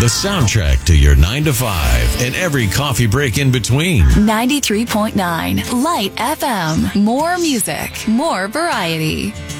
The soundtrack to your 9 to 5 and every coffee break in between. 93.9 Light FM. More music, more variety.